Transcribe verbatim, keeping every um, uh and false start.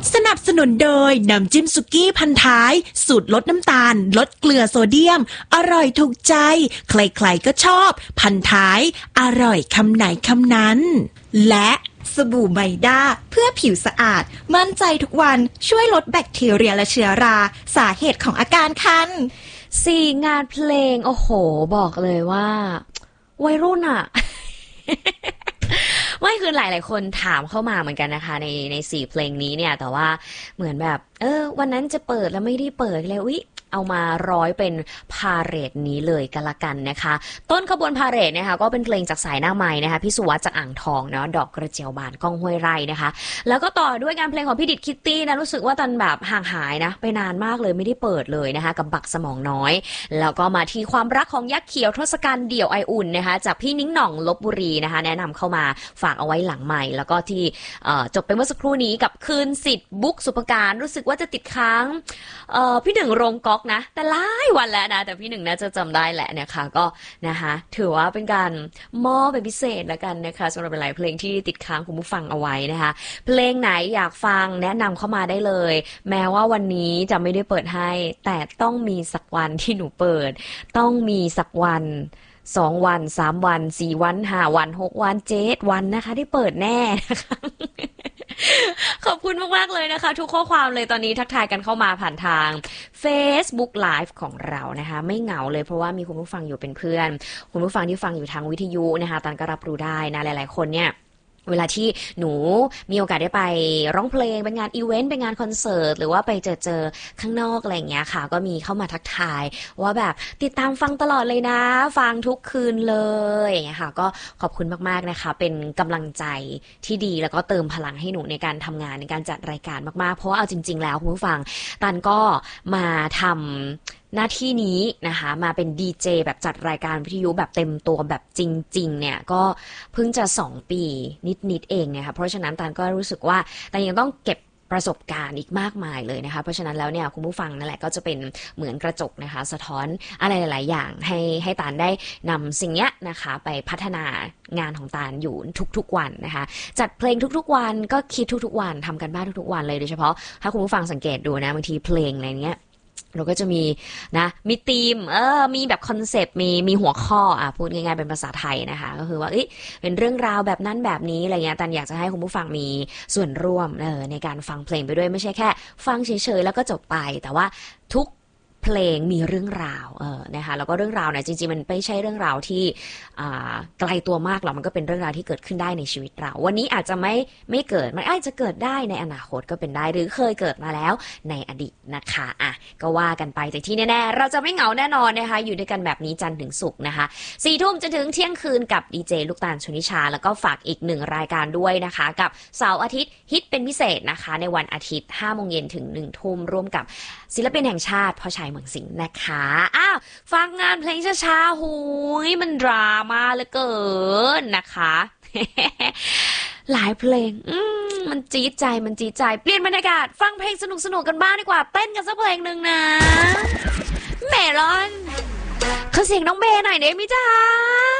สนับสนุนโดยน้ำจิ้มสุกี้พันท้ายสูตรลดน้ำตาลลดเกลือโซเดียมอร่อยถูกใจใครๆก็ชอบพันท้ายอร่อยคำไหนคำนั้นและสบู่ไมด้าเพื่อผิวสะอาดมั่นใจทุกวันช่วยลดแบคทีเรียและเชื้อราสาเหตุของอาการคันสี่งานเพลงโอ้โหบอกเลยว่าวัยรุ่นอะ ไม่คือหลายๆคนถามเข้ามาเหมือนกันนะคะในในสี่เพลงนี้เนี่ยแต่ว่าเหมือนแบบเออวันนั้นจะเปิดแล้วไม่ได้เปิดเลยอุ๊ยเอามาร้อยเป็นพาเหรดนี้เลยกันละกันนะคะต้นขบวนพาเหรดนะคะก็เป็นเพลงจากสายหน้าไม้นะคะพี่สุวัสดิ์จากอ่างทองเนาะดอกกระเจียวบานก้องห้วยไร่นะคะแล้วก็ต่อด้วยงานเพลงของพี่ดิดคิตตี้นะรู้สึกว่าตันแบบห่างหายนะไปนานมากเลยไม่ได้เปิดเลยนะคะกับบักสมองน้อยแล้วก็มาที่ความรักของยักษ์เขียวทศกัณฐ์เดี่ยวไออุ่นนะคะจากพี่นิ้งหน่องลพบุรีนะคะแนะนำเข้ามาฝากเอาไว้หลังใหม่แล้วก็ที่จบไปเมื่อสักครู่นี้กับคืนสิทธิ์บุ๊กสุภการรู้สึกว่าจะติดค้างพี่หนึ่งโรงก๊อกนะแต่หลายวันแล้วนะแต่พี่หนึ่งน่าจะจำได้แหละนะคะก็นะคะถือว่าเป็นการมอบเป็นพิเศษแล้วกันนะคะสำหรับหลายเพลงที่ติดค้างคุณผู้ฟังเอาไว้นะคะเพลงไหนอยากฟังแนะนำเข้ามาได้เลยแม้ว่าวันนี้จะไม่ได้เปิดให้แต่ต้องมีสักวันที่หนูเปิดต้องมีสักวันสองวันสามวันสี่วันห้าวันหกวันเจ็ดวันนะคะที่เปิดแน่นะคะขอบคุณมากๆเลยนะคะทุกข้อความเลยตอนนี้ทักทายกันเข้ามาผ่านทาง Facebook Live ของเรานะคะไม่เหงาเลยเพราะว่ามีคุณผู้ฟังอยู่เป็นเพื่อนคุณผู้ฟังที่ฟังอยู่ทางวิทยุนะคะตันก็รับรู้ได้นะหลายๆคนเนี่ยเวลาที่หนูมีโอกาสได้ไปร้องเพลงเป็นงานอีเวนต์เป็นงานคอนเสิร์ตหรือว่าไปเจอเจอข้างนอกอะไรอย่างเงี้ยค่ะก็มีเข้ามาทักทายว่าแบบติดตามฟังตลอดเลยนะฟังทุกคืนเลยอย่างเงี้ยค่ะก็ขอบคุณมากๆนะคะเป็นกำลังใจที่ดีแล้วก็เติมพลังให้หนูในการทำงานในการจัดรายการมากๆเพราะว่าเอาจริงๆแล้วคุณผู้ฟังตันก็มาทำหน้าที่นี้นะคะมาเป็นดีเจแบบจัดรายการวิทยุแบบเต็มตัวแบบจริงๆเนี่ยก็เพิ่งจะสองปีนิดๆเองเนี่ยค่ะเพราะฉะนั้นตันก็รู้สึกว่าตันยังต้องเก็บประสบการณ์อีกมากมายเลยนะคะเพราะฉะนั้นแล้วเนี่ยคุณผู้ฟังนั่นแหละก็จะเป็นเหมือนกระจกนะคะสะท้อนอะไรหลายๆอย่างให้ให้ตันได้นำสิ่งนี้นะคะไปพัฒนางานของตันอยู่ทุกๆวันนะคะจัดเพลงทุกๆวันก็คิดทุกๆวันทำกันบ้านทุกๆวันเลยโดยเฉพาะถ้าคุณผู้ฟังสังเกตดูนะบางทีเพลงอะไรเงี้ยเราก็จะมีนะมีธีมเออมีแบบคอนเซปต์มีมีหัวข้ออ่ะพูดง่ายๆเป็นภาษาไทยนะคะก็คือว่าเอ้ยเป็นเรื่องราวแบบนั้นแบบนี้อะไรเงี้ยตันอยากจะให้คุณผู้ฟังมีส่วนร่วมเออในการฟังเพลงไปด้วยไม่ใช่แค่ฟังเฉยๆแล้วก็จบไปแต่ว่าทุกเพลงมีเรื่องราวเออนะคะแล้วก็เรื่องราวเนี่ยจริงๆมันไม่ใช่เรื่องราวที่อ่าไกลตัวมากหรอกมันก็เป็นเรื่องราวที่เกิดขึ้นได้ในชีวิตเราวันนี้อาจจะไม่ไม่เกิดมันอาจจะเกิดได้ในอนาคตก็เป็นได้หรือเคยเกิดมาแล้วในอดีตนะคะอ่ะก็ว่ากันไปแต่ที่แน่ๆเราจะไม่เหงาแน่นอนนะคะอยู่ด้วยกันแบบนี้จันทร์ถึงศุกร์นะคะสี่ทุ่มจนถึงเที่ยงคืนกับดีเจลูกตาลชนิชาแล้วก็ฝากอีกหนึ่งรายการด้วยนะคะกับเสาร์อาทิตย์ฮิตเป็นพิเศษนะคะในวันอาทิตย์ห้าโมงเย็นถึงหนึ่งทุ่มร่วมกับศิลปินแห่งชาติพ่อชัยเมืองสิงห์นะคะอ้าวฟังงานเพลงช้าๆหูยมันดราม่าเหลือเกินนะคะ หลายเพลงอืมมันจี๊ดใจมันจี๊ดใจเปลี่ยนบรรยากาศฟังเพลงสนุกๆกันบ้างดีกว่าเต้นกันสักเพลงหนึ่งนะเมลอนขอเสียงน้องเบย์หน่อยได้ไหมจ๊ะ